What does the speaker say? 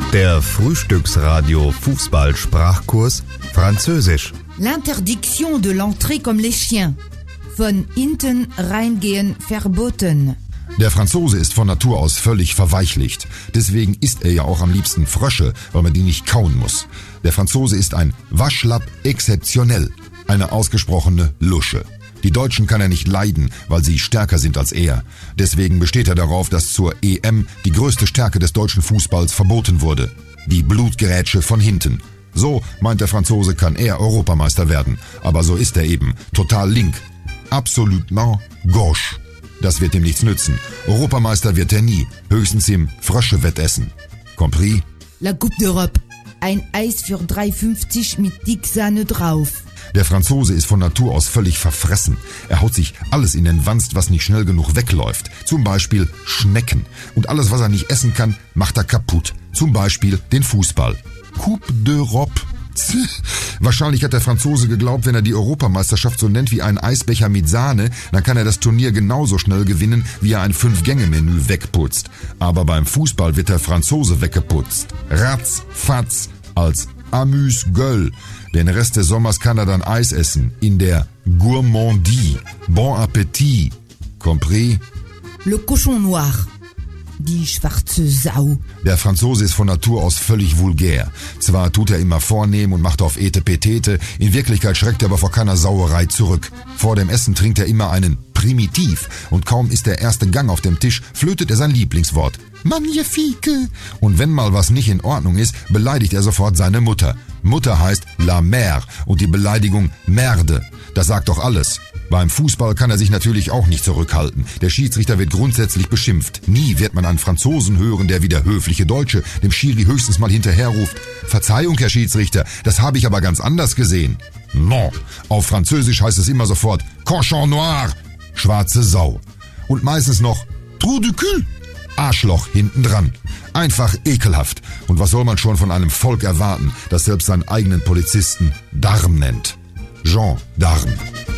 Der Frühstücksradio Fußball-Sprachkurs Französisch. L'interdiction de l'entrée comme les chiens. Von hinten reingehen verboten. Der Franzose ist von Natur aus völlig verweichlicht. Deswegen isst er ja auch am liebsten Frösche, weil man die nicht kauen muss. Der Franzose ist ein Waschlapp exceptionnel, eine ausgesprochene Lusche. Die Deutschen kann er nicht leiden, weil sie stärker sind als er. Deswegen besteht er darauf, dass zur EM die größte Stärke des deutschen Fußballs verboten wurde. Die Blutgerätsche von hinten. So, meint der Franzose, kann er Europameister werden. Aber so ist er eben. Total link. Absolutement gauche. Das wird ihm nichts nützen. Europameister wird er nie. Höchstens im Frösche-Wettessen. Compris? La Coupe d'Europe. Ein Eis für 3,50 mit Dicksahne drauf. Der Franzose ist von Natur aus völlig verfressen. Er haut sich alles in den Wanst, was nicht schnell genug wegläuft. Zum Beispiel Schnecken. Und alles, was er nicht essen kann, macht er kaputt. Zum Beispiel den Fußball. Coupe d'Europe. Wahrscheinlich hat der Franzose geglaubt, wenn er die Europameisterschaft so nennt wie einen Eisbecher mit Sahne, dann kann er das Turnier genauso schnell gewinnen, wie er ein 5-Gänge-Menü wegputzt. Aber beim Fußball wird der Franzose weggeputzt. Ratz, fatz, als Amuse-Gueule. Den Rest des Sommers kann er dann Eis essen. In der Gourmandie. Bon Appetit. Compris? Le cochon noir. Die schwarze Sau. Der Franzose ist von Natur aus völlig vulgär. Zwar tut er immer vornehm und macht auf Etepetete, in Wirklichkeit schreckt er aber vor keiner Sauerei zurück. Vor dem Essen trinkt er immer einen Primitiv und kaum ist der erste Gang auf dem Tisch, flötet er sein Lieblingswort. Magnifique! Und wenn mal was nicht in Ordnung ist, beleidigt er sofort seine Mutter. Mutter heißt la mère und die Beleidigung Merde. Das sagt doch alles. Beim Fußball kann er sich natürlich auch nicht zurückhalten. Der Schiedsrichter wird grundsätzlich beschimpft. Nie wird man einen Franzosen hören, der wie der höfliche Deutsche dem Schiri höchstens mal hinterherruft. Verzeihung, Herr Schiedsrichter, das habe ich aber ganz anders gesehen. Non, auf Französisch heißt es immer sofort Cochon noir, schwarze Sau. Und meistens noch Trou du cul, Arschloch hinten dran. Einfach ekelhaft. Und was soll man schon von einem Volk erwarten, das selbst seinen eigenen Polizisten Darm nennt? Jean Darm.